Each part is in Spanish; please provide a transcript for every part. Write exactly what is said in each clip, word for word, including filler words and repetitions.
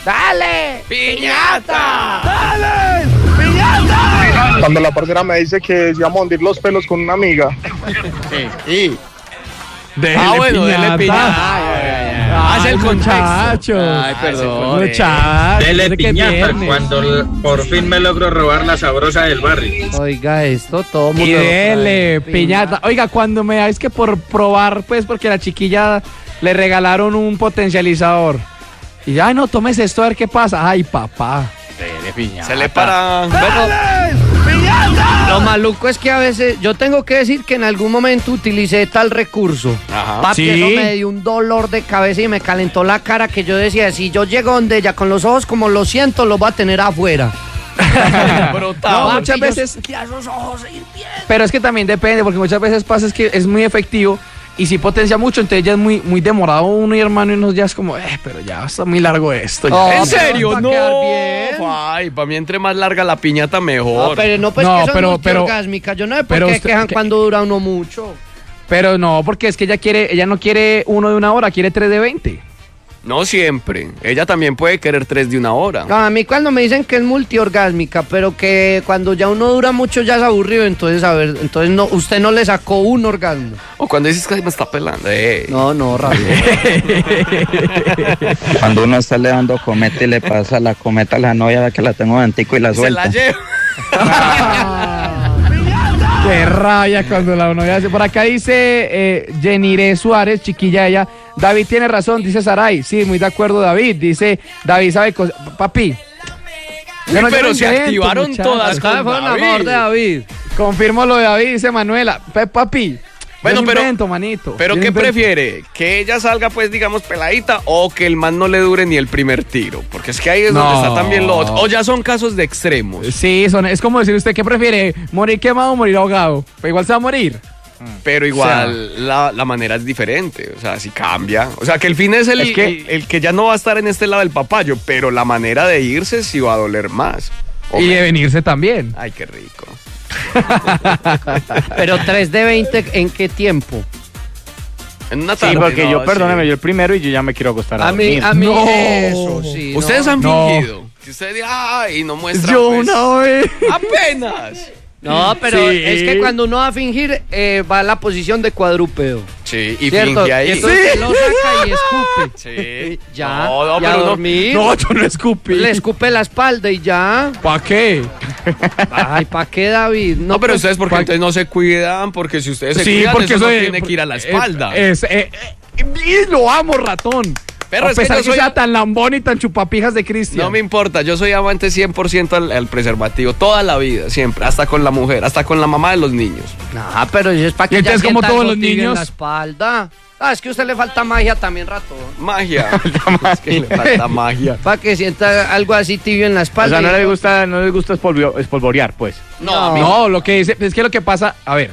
¡Dale! ¡Piñata! ¡Dale! ¡Piñata! Cuando la parcera me dice que se llama a hundir los pelos con una amiga. Sí. Y... Dele ah, bueno, piñata. dele piñata. Ay, ay, ay, ay. Hace el muchachos. Ay, perdón. Muchachos. Dele piñata cuando por fin me logro robar la sabrosa del barrio. Oiga esto, todo mundo. Y dele piñata. Oiga, cuando me dais que por probar, pues, porque la chiquilla le regalaron un potencializador. Y ya, no, tomes esto a ver qué pasa. Ay, papá. Dele piñata. Se le para... Lo maluco es que a veces yo tengo que decir que en algún momento utilicé tal recurso. Ajá. Papi, Sí. eso me dio un dolor de cabeza y me calentó la cara que yo decía, si yo llego donde ella con los ojos como lo siento, los voy a tener afuera. No, muchas veces. Esos ojos hirviendo. Pero es que también depende, porque muchas veces pasa es que es muy efectivo y si potencia mucho, entonces ya es muy, muy demorado uno y hermano y uno ya es como, eh, pero ya está muy largo esto. Ya. Oh, ¿En pero serio? va a No. quedar bien. Ay, para mí entre más larga la piñata No, mejor. pero no, pues No, que son pero- pero- multiorgásmicas. Yo no sé por pero qué usted- quejan que- cuando dura uno mucho. Pero no, porque es que ella quiere, ella no quiere uno de una hora, quiere tres de veinte. No siempre. Ella también puede querer tres de una hora. No, a mí cuando me dicen que es multiorgásmica, pero que cuando ya uno dura mucho ya es aburrido, entonces a ver, entonces no, usted no le sacó un orgasmo. O cuando dices que me está pelando. Eh. No, no, rápido. Cuando uno está le dando cometa y le pasa la cometa a la novia que la tengo antico y la Se suelta. la llevo. Qué rabia cuando la novia hace. Por acá dice eh, Jenire Suárez, chiquilla ella. David tiene razón, dice Saray. Sí, muy de acuerdo, David. Dice, David sabe cosas. Papi. yo no- yo Pero no se invento, activaron muchacho. todas Acá con fueron a David. favor de David. Confirmo lo de David, dice Manuela. Pe- papi. Bueno, yo no pero- invento, manito. Pero Yo no ¿qué invento. prefiere? ¿Que ella salga, pues, digamos, peladita o que el man no le dure ni el primer tiro? Porque es que ahí es donde No. está también lo otro. O ya son casos de extremos. Sí, son, es como decir usted, ¿qué prefiere? ¿Morir quemado o morir ahogado? Pues igual se va a morir. Pero igual la, la manera es diferente. O sea, si cambia. O sea, que el fin es el, Es que- el, el que ya no va a estar en este lado del papayo. Pero la manera de irse sí va a doler más. O Y de menos. venirse también. Ay, qué rico. Pero tres de veinte, ¿en qué tiempo? En una Sí, tarde. porque no, yo, perdóneme, sí. yo el primero y yo ya me quiero acostar a, A mí, dormir. a mí, No. eso, sí. Ustedes no. han No. fingido. Que usted diga, ay, no muestra. Yo pues, una vez. Apenas. No, pero Sí. es que cuando uno va a fingir, eh, va a la posición de cuadrúpedo. Sí, y ¿Cierto? finge ahí. Y entonces lo saca y escupe. Sí. Ya, No, no, y a pero no- dormir. No, yo no escupí. Le escupe la espalda y ya. ¿Para qué? Ay, ¿para qué, David? No, pero pues, ustedes porque pa- entonces no se cuidan, porque si ustedes se Sí, cuidan, porque eso no eso tiene que ir a la espalda. Es, es- eh, y lo amo, ratón. Pero a es que pesar yo que, soy- sea tan lambón y tan chupapijas de Cristian. No me importa, yo soy amante cien por ciento al, al preservativo, toda la vida, siempre, hasta con la mujer, hasta con la mamá de los niños. Nah, pero eso es para Y que ya entonces, como sienta todos algo los tibio niños- en la espalda. Ah, es que a usted le falta magia también, ratón. Magia. Es que le falta magia. Para que sienta algo así tibio en la O espalda. sea, no y- le gusta, no le gusta espolvio- espolvorear, pues. No, a mí No, lo que dice, es que lo que pasa, a ver.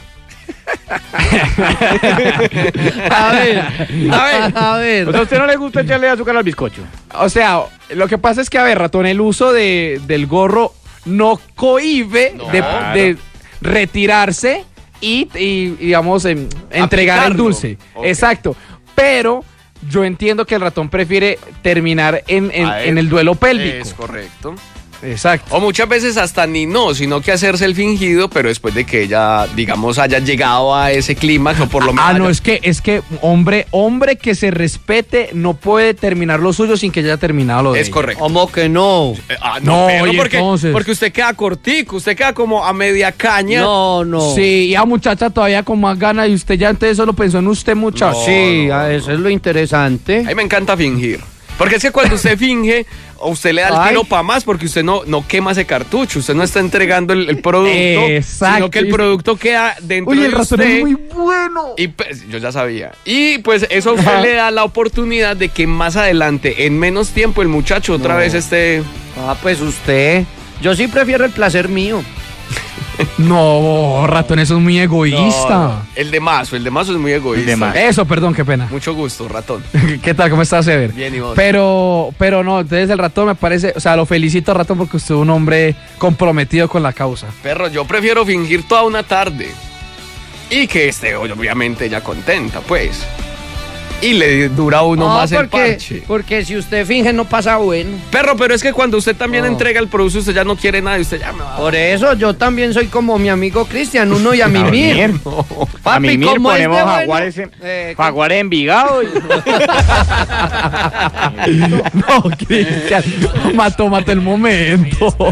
A ver, a ver, a ver. O sea, a usted no le gusta echarle azúcar al bizcocho. O sea, lo que pasa es que, a ver, ratón, el uso de, del gorro no cohíbe No. de, de retirarse y, y, digamos, em, entregar el Aplicarlo. dulce. Ok. Exacto. Pero yo entiendo que el ratón prefiere terminar en, en, A él. en el duelo pélvico. Es correcto. Exacto. O muchas veces hasta ni no, sino que hacerse el fingido, pero después de que ella, digamos, haya llegado a ese clímax o por lo menos... Ah, no, haya- es que, es que hombre, hombre que se respete no puede terminar lo suyo sin que haya terminado lo de Es ella. correcto. ¿Cómo que no? Eh, ah, no, No, pero y porque, entonces. porque usted queda cortico, usted queda como a media caña. No, no. Sí, y a muchacha todavía con más ganas y usted ya entonces solo pensó en usted, muchacho. No, Sí, no, ah, eso es lo interesante. A mí me encanta fingir. Porque es que cuando usted finge, a usted le da el Ay. tiro para más porque usted no, no quema ese cartucho, usted no está entregando el, el producto, Exacto. sino que el producto queda dentro Oye, el de ratón usted. es muy bueno. Y pues, yo ya sabía. Y pues eso a usted le da la oportunidad de que más adelante, en menos tiempo, el muchacho otra No. vez esté... Ah, pues usted. Yo sí prefiero el placer mío. No, ratón, eso es muy egoísta. No, no. El de Mazo, el de Mazo es muy egoísta. El de Mazo. Eso, perdón, qué pena. Mucho gusto, ratón. ¿Qué tal? ¿Cómo estás, Ever? Bien, y vos. Pero, pero no, entonces el ratón me parece, o sea, lo felicito, ratón, porque usted es un hombre comprometido con la causa. Perro, yo prefiero fingir toda una tarde. Y que esté, obviamente, ella contenta, pues. y le dura a uno No, más el porque, parche. porque si usted finge no pasa bueno. Perro, pero es que cuando usted también No. entrega el producto, usted ya no quiere nada y usted ya me va a... Por eso yo también soy como mi amigo Cristian, uno y a mimir. Mimir. A mimir como es de ponemos bueno, jaguares en, eh, jaguares en Envigado. y- No, Cristian. Mató, mató el momento.